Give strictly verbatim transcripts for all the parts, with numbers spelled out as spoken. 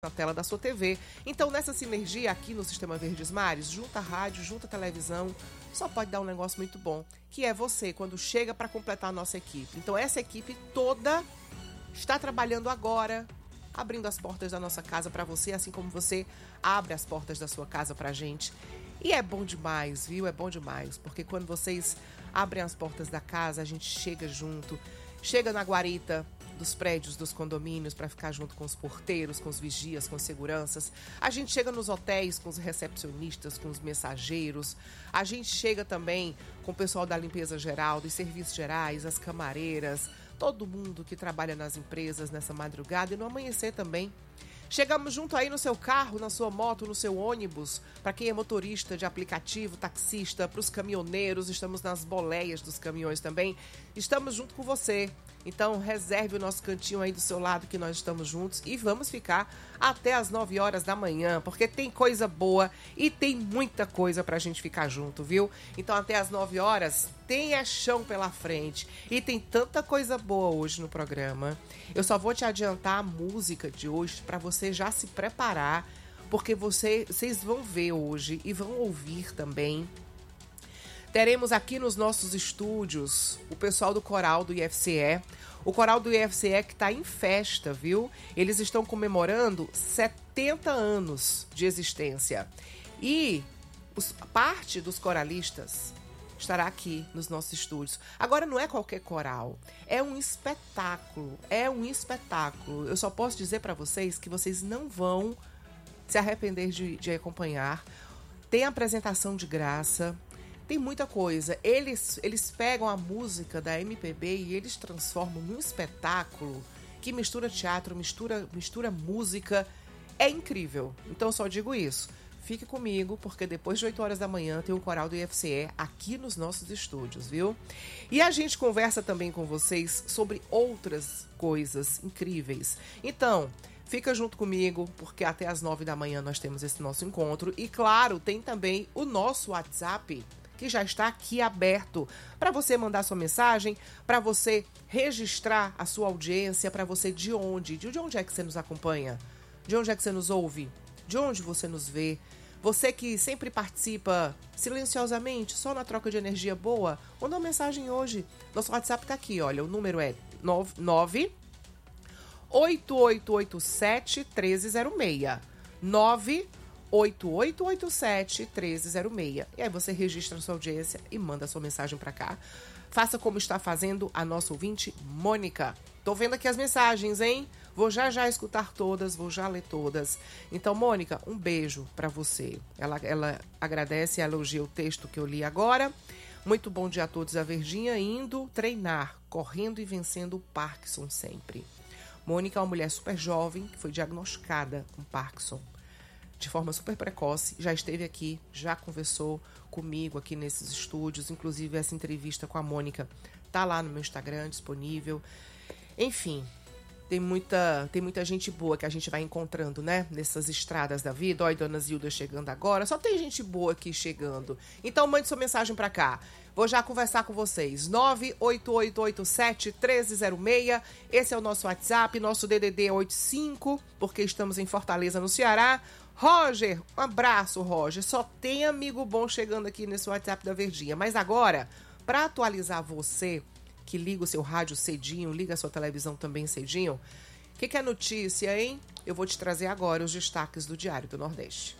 na tela da sua T V. Então, nessa sinergia aqui no Sistema Verdes Mares, junta a rádio, junta a televisão, só pode dar um negócio muito bom, que é você, quando chega para completar a nossa equipe. Então, essa equipe toda está trabalhando agora, abrindo as portas da nossa casa para você, assim como você abre as portas da sua casa para a gente. E é bom demais, viu? É bom demais, porque quando vocês abrem as portas da casa, a gente chega junto, chega na guarita dos prédios, dos condomínios, para ficar junto com os porteiros, com os vigias, com os seguranças. A gente chega nos hotéis com os recepcionistas, com os mensageiros. A gente chega também com o pessoal da limpeza geral, dos serviços gerais, as camareiras, todo mundo que trabalha nas empresas nessa madrugada e no amanhecer também. Chegamos junto aí no seu carro, na sua moto, no seu ônibus, para quem é motorista de aplicativo, taxista, para os caminhoneiros, estamos nas boleias dos caminhões também. Estamos junto com você. Então, reserve o nosso cantinho aí do seu lado que nós estamos juntos e vamos ficar até as nove horas da manhã, porque tem coisa boa e tem muita coisa pra gente ficar junto, viu? Então, até as nove horas, tem é chão pela frente e tem tanta coisa boa hoje no programa. Eu só vou te adiantar a música de hoje para você já se preparar, porque você, vocês vão ver hoje e vão ouvir também. Teremos aqui nos nossos estúdios o pessoal do coral do I F C E. O coral do I F C E que está em festa, viu? Eles estão comemorando setenta anos de existência. E os, parte dos coralistas estará aqui nos nossos estúdios. Agora, não é qualquer coral. É um espetáculo. É um espetáculo. Eu só posso dizer para vocês que vocês não vão se arrepender de, de acompanhar. Tem apresentação de graça. Tem muita coisa. Eles, eles pegam a música da M P B e eles transformam num espetáculo que mistura teatro, mistura, mistura música. É incrível. Então, só digo isso. Fique comigo, porque depois de oito horas da manhã tem o coral do I F C E aqui nos nossos estúdios, viu? E a gente conversa também com vocês sobre outras coisas incríveis. Então, fica junto comigo, porque até as nove da manhã nós temos esse nosso encontro. E, claro, tem também o nosso WhatsApp, que já está aqui aberto para você mandar sua mensagem, para você registrar a sua audiência, para você de onde, de onde é que você nos acompanha, de onde é que você nos ouve, de onde você nos vê. Você que sempre participa silenciosamente, só na troca de energia boa, manda uma mensagem hoje. Nosso WhatsApp está aqui, olha, o número é nove oito oito oito sete um três zero seis. nove oito oito oito sete um três zero seis. E aí você registra a sua audiência e manda a sua mensagem para cá. Faça como está fazendo a nossa ouvinte Mônica. Tô vendo aqui as mensagens, hein? Vou já já escutar todas, vou já ler todas. Então, Mônica, um beijo para você. Ela, ela agradece e elogia o texto que eu li agora. Muito bom dia a todos. A Verdinha indo treinar, correndo e vencendo o Parkinson sempre. Mônica é uma mulher super jovem que foi diagnosticada com Parkinson de forma super precoce, já esteve aqui, já conversou comigo aqui nesses estúdios, inclusive essa entrevista com a Mônica tá lá no meu Instagram disponível. Enfim, tem muita, tem muita gente boa que a gente vai encontrando, né, nessas estradas da vida. Olha, Dona Zilda chegando agora, só tem gente boa aqui chegando. Então mande sua mensagem para cá. Vou já conversar com vocês. nove oito oito oito sete um três zero seis. Esse é o nosso WhatsApp, nosso D D D é oitenta e cinco, porque estamos em Fortaleza, no Ceará. Roger, um abraço, Roger. Só tem amigo bom chegando aqui nesse WhatsApp da Verdinha. Mas agora, para atualizar você, que liga o seu rádio cedinho, liga a sua televisão também cedinho, o que, que é notícia, hein? Eu vou te trazer agora os destaques do Diário do Nordeste.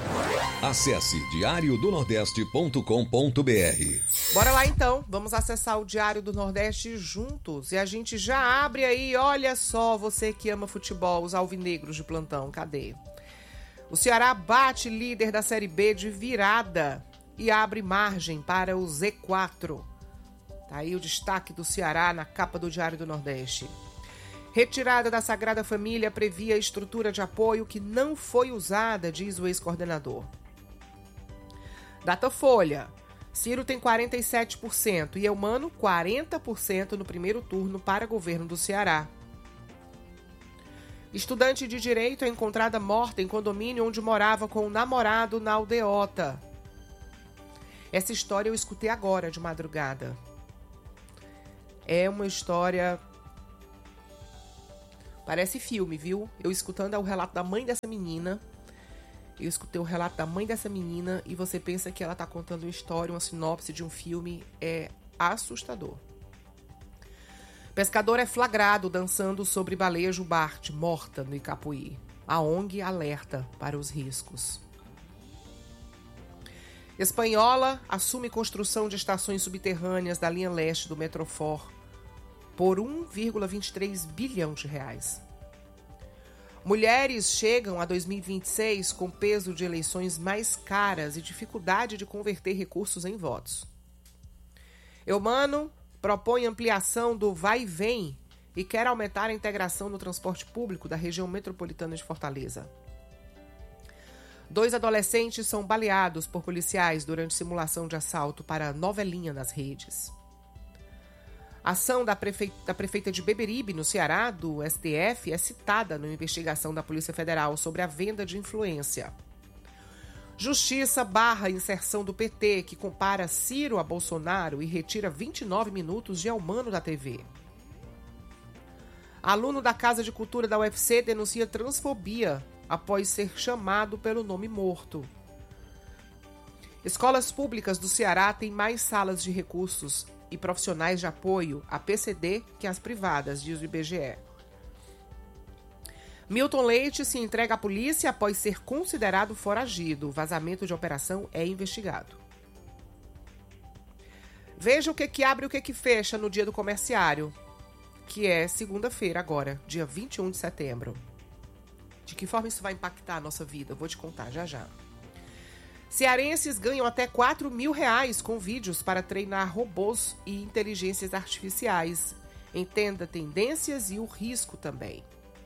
Acesse diário do nordeste ponto com ponto br. Bora lá então, vamos acessar o Diário do Nordeste juntos. E a gente já abre aí, olha só, você que ama futebol, os alvinegros de plantão, cadê? O Ceará bate líder da Série B de virada e abre margem para o Z quatro. Tá aí o destaque do Ceará na capa do Diário do Nordeste. Retirada da Sagrada Família previa estrutura de apoio que não foi usada, diz o ex-coordenador. Datafolha. Ciro tem quarenta e sete por cento e Eumano quarenta por cento no primeiro turno para governo do Ceará. Estudante de direito é encontrada morta em condomínio onde morava com o namorado na aldeota. Essa história eu escutei agora de madrugada. É uma história Parece filme, viu? Eu escutando o relato da mãe dessa menina. Eu escutei o relato da mãe dessa menina e você pensa que ela tá contando uma história, uma sinopse de um filme. É assustador. Pescador é flagrado dançando sobre baleia jubarte, morta no Icapuí. A O N G alerta para os riscos. Espanhola assume construção de estações subterrâneas da linha leste do Metrofor por um vírgula vinte e três bilhão de reais. Mulheres chegam a dois mil e vinte e seis com peso de eleições mais caras e dificuldade de converter recursos em votos. Eumano propõe ampliação do vai e vem e quer aumentar a integração no transporte público da região metropolitana de Fortaleza. Dois adolescentes são baleados por policiais durante simulação de assalto para novelinha nas redes. A ação da prefeita, da prefeita de Beberibe, no Ceará, do S T F, é citada na investigação da Polícia Federal sobre a venda de influência. Justiça barra inserção do P T, que compara Ciro a Bolsonaro e retira vinte e nove minutos de Eumano da T V. Aluno da Casa de Cultura da U F C denuncia transfobia após ser chamado pelo nome morto. Escolas públicas do Ceará têm mais salas de recursos e profissionais de apoio a P C D que as privadas, diz o I B G E. Milton Leite se entrega à polícia após ser considerado foragido. O vazamento de operação é investigado. Veja o que, que abre e o que, que fecha no dia do comerciário, que é segunda-feira agora, dia vinte e um de setembro. De que forma isso vai impactar a nossa vida? Eu vou te contar já já. Cearenses ganham até quatro mil reais com vídeos para treinar robôs e inteligências artificiais. Entenda tendências e o risco também.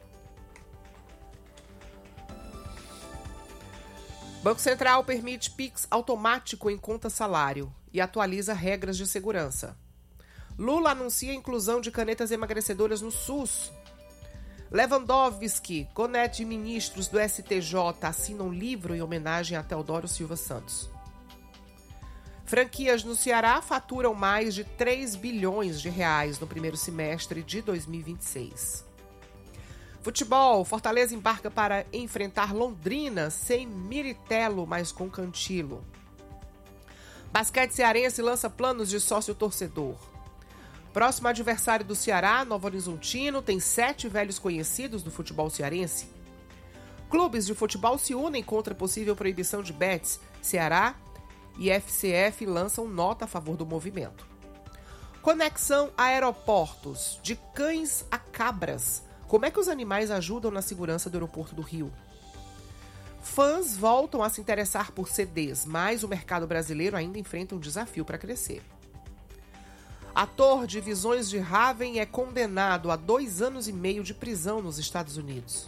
Banco Central permite Pix automático em conta salário e atualiza regras de segurança. Lula anuncia a inclusão de canetas emagrecedoras no SUS. Lewandowski, conete de ministros do S T J, assinam livro em homenagem a Teodoro Silva Santos. Franquias no Ceará faturam mais de três bilhões de reais no primeiro semestre de dois mil e vinte e seis. Futebol, Fortaleza embarca para enfrentar Londrina sem Miritelo, mas com Cantilo. Basquete cearense lança planos de sócio-torcedor. Próximo adversário do Ceará, Novo Horizontino, tem sete velhos conhecidos do futebol cearense. Clubes de futebol se unem contra possível proibição de bets. Ceará e F C F lançam nota a favor do movimento. Conexão aeroportos, de cães a cabras. Como é que os animais ajudam na segurança do aeroporto do Rio? Fãs voltam a se interessar por C Ds, mas o mercado brasileiro ainda enfrenta um desafio para crescer. Ator de Visões de Raven é condenado a dois anos e meio de prisão nos Estados Unidos.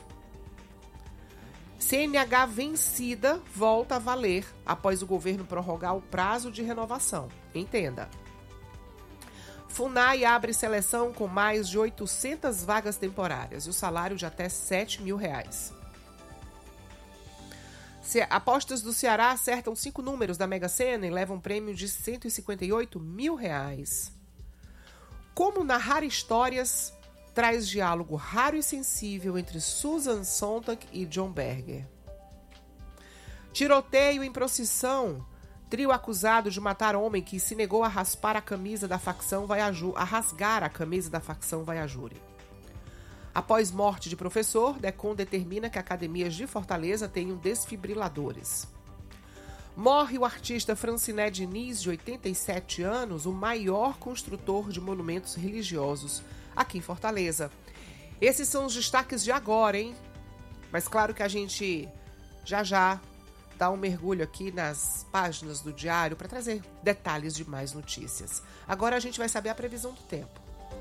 C N H vencida volta a valer após o governo prorrogar o prazo de renovação. Entenda. FUNAI abre seleção com mais de oitocentas vagas temporárias e o salário de até sete mil reais. Apostas do Ceará acertam cinco números da Mega Sena e levam um prêmio de cento e cinquenta e oito mil reais. Como narrar histórias traz diálogo raro e sensível entre Susan Sontag e John Berger. Tiroteio em procissão. Trio acusado de matar homem que se negou a raspar a camisa da facção vai a, ju- a rasgar a camisa da facção vai a júri. Após morte de professor, DECOM determina que academias de Fortaleza tenham desfibriladores. Morre o artista Franciné Diniz, de oitenta e sete anos, o maior construtor de monumentos religiosos aqui em Fortaleza. Esses são os destaques de agora, hein? Mas claro que a gente já já dá um mergulho aqui nas páginas do diário para trazer detalhes de mais notícias. Agora a gente vai saber a previsão do tempo.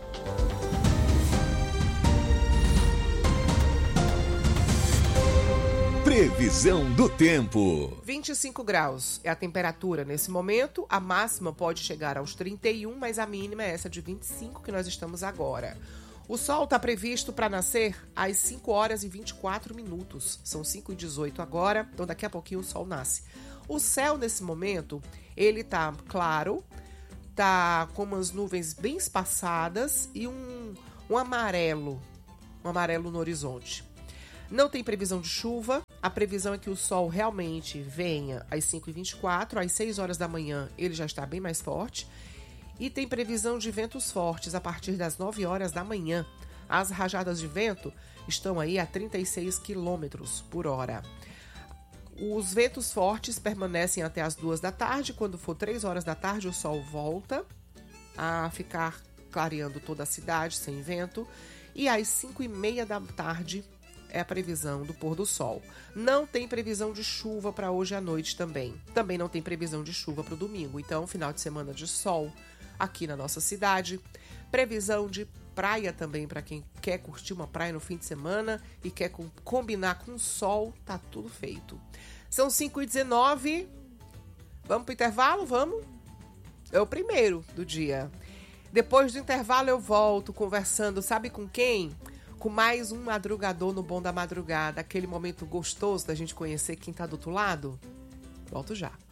Previsão do tempo. vinte e cinco graus é a temperatura nesse momento. A máxima pode chegar aos trinta e um, mas a mínima é essa de vinte e cinco que nós estamos agora. O sol está previsto para nascer às cinco horas e vinte e quatro minutos. São cinco e dezoito agora, então daqui a pouquinho o sol nasce. O céu, nesse momento, ele tá claro, tá com umas nuvens bem espaçadas e um, um amarelo um amarelo no horizonte. Não tem previsão de chuva. A previsão é que o sol realmente venha às cinco e vinte e quatro, às seis horas da manhã ele já está bem mais forte. E tem previsão de ventos fortes a partir das nove horas da manhã. As rajadas de vento estão aí a trinta e seis quilômetros por hora. Os ventos fortes permanecem até as duas da tarde. Quando for três horas da tarde, o sol volta a ficar clareando toda a cidade sem vento. E às cinco e meia da tarde é a previsão do pôr do sol. Não tem previsão de chuva para hoje à noite também. Também não tem previsão de chuva para o domingo. Então, final de semana de sol aqui na nossa cidade. Previsão de praia também para quem quer curtir uma praia no fim de semana e quer com, combinar com o sol, tá tudo feito. São cinco e dezenove. Vamos para o intervalo? Vamos? É o primeiro do dia. Depois do intervalo eu volto conversando, sabe com quem? Com mais um madrugador no Bom da Madrugada, aquele momento gostoso da gente conhecer quem tá do outro lado. Volto já.